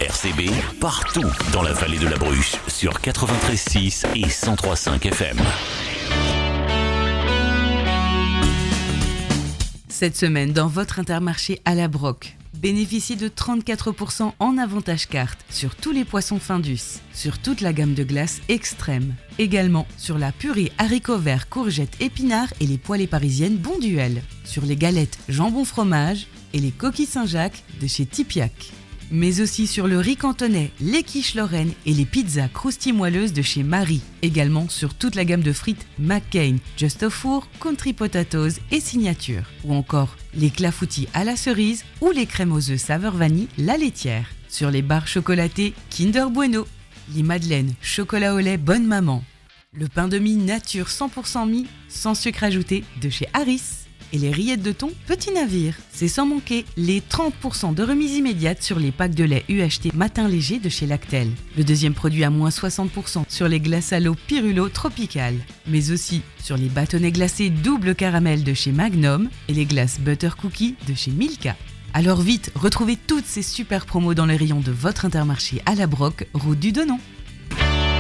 RCB, partout dans la vallée de la Bruche, sur 93.6 et 103.5 FM. Cette semaine, dans votre Intermarché à la Broc, bénéficiez de 34% en avantage carte sur tous les poissons Findus, sur toute la gamme de glaces extrême. Également sur la purée haricots verts, courgettes, épinards et les poêlées parisiennes Bon Duel. Sur les galettes jambon fromage et les coquilles Saint-Jacques de chez Tipiac. Mais aussi sur le riz cantonais, les quiches Lorraine et les pizzas croustilles moelleuses de chez Marie. Également sur toute la gamme de frites McCain, Just au four, Country Potatoes et Signature. Ou encore les clafoutis à la cerise ou les crèmes aux œufs saveur vanille La Laitière. Sur les barres chocolatées Kinder Bueno, les madeleines chocolat au lait Bonne Maman. Le pain de mie nature 100% mie, sans sucre ajouté de chez Harris. Et les rillettes de thon Petit Navire. C'est sans manquer les 30% de remise immédiate sur les packs de lait UHT Matin Léger de chez Lactel. Le deuxième produit à moins 60% sur les glaces à l'eau Pirulo Tropical. Mais aussi sur les bâtonnets glacés double caramel de chez Magnum et les glaces Butter Cookie de chez Milka. Alors vite, retrouvez toutes ces super promos dans les rayons de votre Intermarché à la Broc, route du Donon.